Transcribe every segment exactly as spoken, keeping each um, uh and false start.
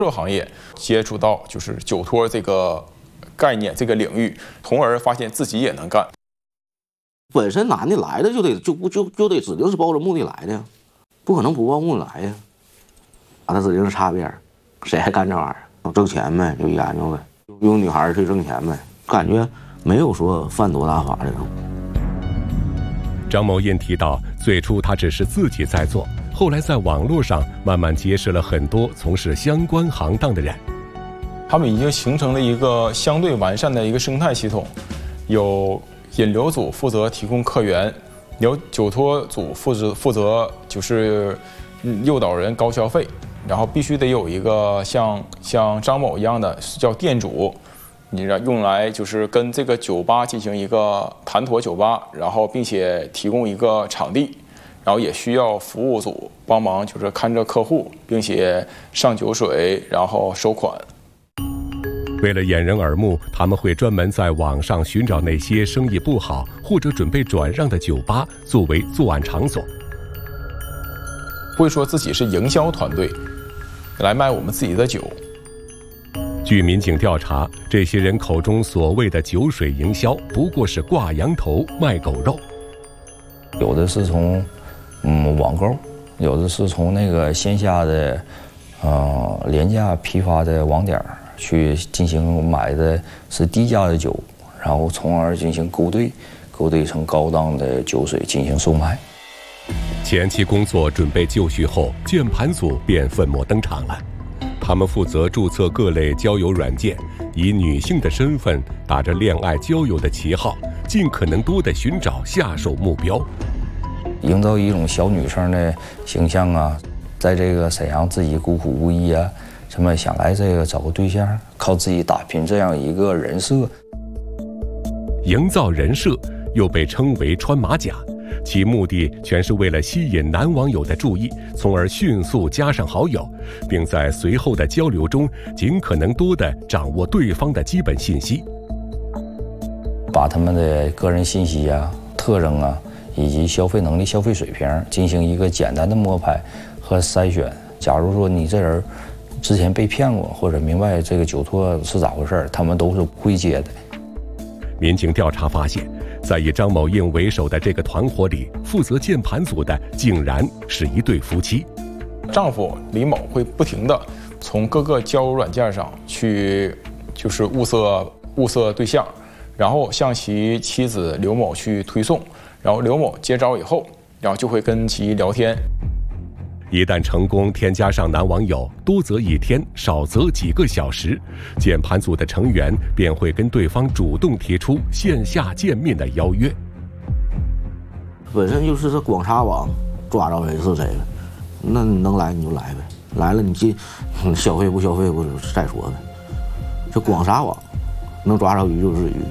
这个行业接触到就是酒托这个概念这个领域，从而发现自己也能干。 本身男的来的就得就不就就得指定是抱着目的来的，不可能不抱目的来呀。啊，他指定是擦边，谁还干这玩意儿？挣钱呗，就研究呗，用女孩去挣钱呗，感觉没有说犯多大法这种。 张某印提到，最初他只是自己在做，后来在网络上慢慢结识了很多从事相关行当的人。 他们已经形成了一个相对完善的一个生态系统，有引流组负责提供客源，有酒托组负责负责就是诱导人高消费，然后必须得有一个像像张某一样的叫店主。你让用来就是跟这个酒吧进行一个谈妥酒吧，然后并且提供一个场地，然后也需要服务组帮忙，就是看着客户，并且上酒水，然后收款。 为了掩人耳目，他们会专门在网上寻找那些生意不好或者准备转让的酒吧作为作案场所。 会说自己是营销团队，来卖我们自己的酒。 据民警调查，这些人口中所谓的酒水营销，不过是挂羊头卖狗肉。 有的是从嗯网购，有的是从那个线下的呃廉价批发的网点去进行买的是低价的酒，然后从而进行勾兑，勾兑成高档的酒水进行售卖。 前期工作准备就绪后，键盘组便粉墨登场了。他们负责注册各类交友软件，以女性的身份，打着恋爱交友的旗号，尽可能多地寻找下手目标， 营造一种小女生的形象啊，在这个沈阳自己孤苦无依啊，什么想来这个找个对象，靠自己打拼这样一个人设。 营造人设又被称为穿马甲，其目的全是为了吸引男网友的注意，从而迅速加上好友，并在随后的交流中尽可能多地掌握对方的基本信息， 把他们的个人信息啊、特征啊，以及消费能力、消费水平进行一个简单的摸排和筛选。假如说你这人之前被骗过，或者明白这个酒托是咋回事，他们都是会接的。 民警调查发现，在以张某印为首的这个团伙里，负责键盘组的竟然是一对夫妻。 丈夫李某会不停地从各个交友软件上去，就是物色物色对象，然后向其妻子刘某去推送，然后刘某接招以后，然后就会跟其聊天。 一旦成功添加上男网友，多则一天，少则几个小时，键盘组的成员便会跟对方主动提出线下见面的邀约。 本身就是这广撒网抓着人是这个，那你能来你就来呗，来了你进，消费不消费不再说呗。这广撒网，能抓着鱼就是鱼。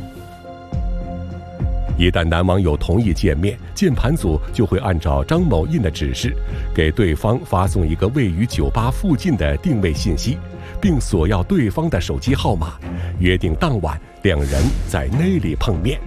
一旦男网友同意见面，键盘组就会按照张某印的指示，给对方发送一个位于酒吧附近的定位信息，并索要对方的手机号码，约定当晚两人在那里碰面。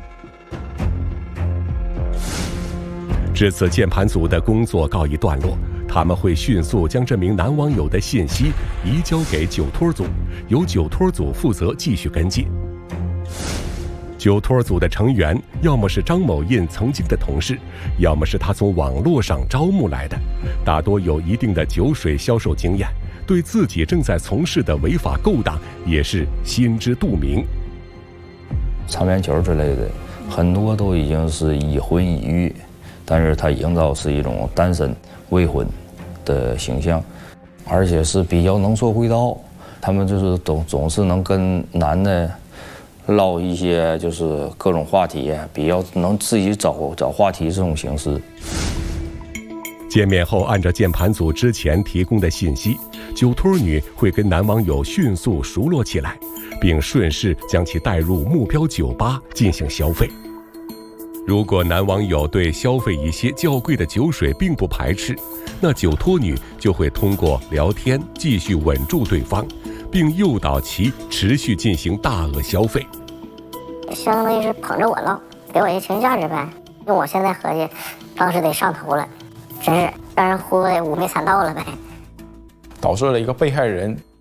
至此，键盘组的工作告一段落，他们会迅速将这名男网友的信息移交给酒托组，由酒托组负责继续跟进。酒托组的成员要么是张某印曾经的同事，要么是他从网络上招募来的，大多有一定的酒水销售经验，对自己正在从事的违法勾当也是心知肚明。 擦边球之类的很多都已经是已婚已育，但是他营造是一种单身未婚的形象，而且是比较能说会道，他们就是总总是能跟男的唠一些就是各种话题，比较能自己找找话题这种形式。 见面后，按照键盘组之前提供的信息，酒托女会跟男网友迅速熟络起来，并顺势将其带入目标酒吧进行消费。如果男网友对消费一些较贵的酒水并不排斥，那酒托女就会通过聊天继续稳住对方，并诱导其持续进行大额消费， 相当于是捧着我唠，给我一些情绪价值呗。用我现在合计，当时得上头了，真是让人忽悠的五迷三道了呗。 导致了一个被害人